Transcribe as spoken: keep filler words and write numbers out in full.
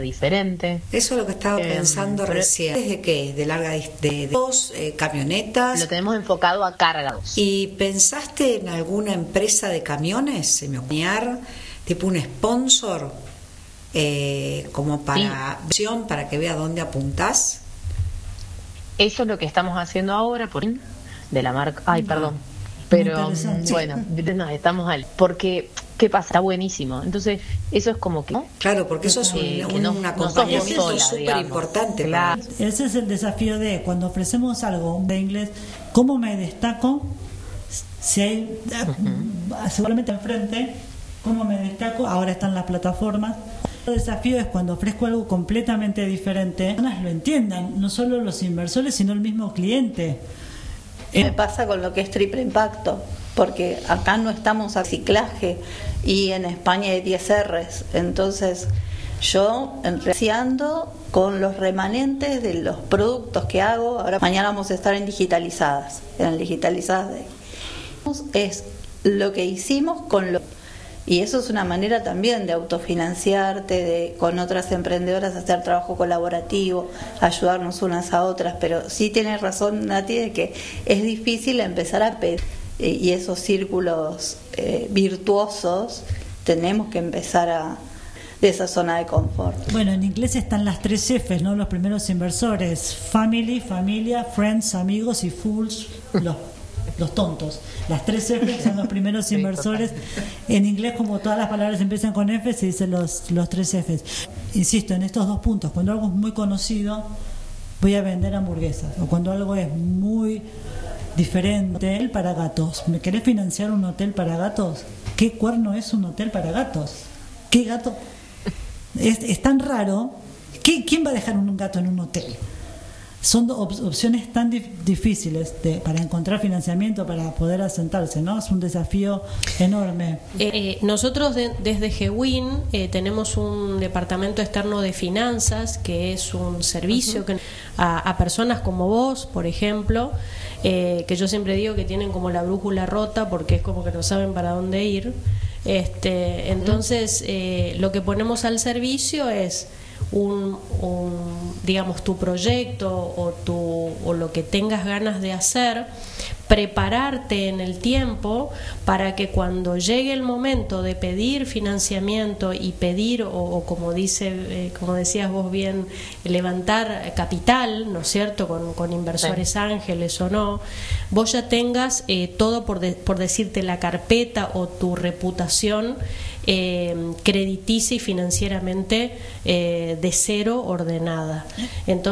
diferente. Eso es lo que estaba eh, pensando recién. ¿Desde qué? ¿De larga distancia? ¿De dos eh, camionetas? Lo tenemos enfocado a cargados. ¿Y pensaste en alguna empresa de camiones? ¿Se me ocurrió? ¿Tipo un sponsor? Eh, como para sí. para que vea dónde apuntás. Eso es lo que estamos haciendo ahora por de la marca. Ay, no. perdón. Pero bueno, no, estamos al porque ¿qué pasa? Está buenísimo. Entonces, eso es como que... ¿no? Claro, porque eso es un, eh, un, no, un acompañamiento súper importante. Claro. Ese es el desafío de cuando ofrecemos algo de inglés, ¿cómo me destaco? Si hay uh-huh. seguramente enfrente, ¿cómo me destaco? Ahora están las plataformas. El desafío es cuando ofrezco algo completamente diferente, las personas lo entiendan, no solo los inversores, sino el mismo cliente. Me pasa con lo que es triple impacto, porque acá no estamos a reciclaje y en España hay diez R's, entonces yo enreciando con los remanentes de los productos que hago. Ahora mañana vamos a estar en digitalizadas, en digitalizadas de, es lo que hicimos con lo y eso es una manera también de autofinanciarte, de con otras emprendedoras hacer trabajo colaborativo, ayudarnos unas a otras, pero sí tienes razón, Nati, de que es difícil empezar a pedir y esos círculos eh, virtuosos tenemos que empezar a de esa zona de confort. Bueno, en inglés están las tres F's, ¿no? Los primeros inversores: family, familia, friends, amigos, y fools, los los tontos. Las tres F son los primeros inversores. En inglés, como todas las palabras empiezan con F, se dicen los, los tres Fs. Insisto, en estos dos puntos, cuando algo es muy conocido, voy a vender hamburguesas. O cuando algo es muy diferente, hotel para gatos. ¿Me querés financiar un hotel para gatos? ¿Qué cuerno es un hotel para gatos? ¿Qué gato? Es, es tan raro. ¿Qué, ¿Quién va a dejar un gato en un hotel? Son op- opciones tan dif- difíciles de, para encontrar financiamiento, para poder asentarse, ¿no? Es un desafío enorme. Eh, nosotros de, desde GEWIN eh, tenemos un departamento externo de finanzas, que es un servicio uh-huh. que, a, a personas como vos, por ejemplo, eh, que yo siempre digo que tienen como la brújula rota porque es como que no saben para dónde ir. Este, entonces, eh, lo que ponemos al servicio es Un, un digamos tu proyecto o tu o lo que tengas ganas de hacer, prepararte en el tiempo para que cuando llegue el momento de pedir financiamiento y pedir o, o como dice eh, como decías vos bien, levantar capital, ¿no es cierto?, con, con inversores sí. ángeles o no, vos ya tengas eh, todo por, de, por decirte la carpeta o tu reputación eh, crediticia y financieramente eh, de cero ordenada. Entonces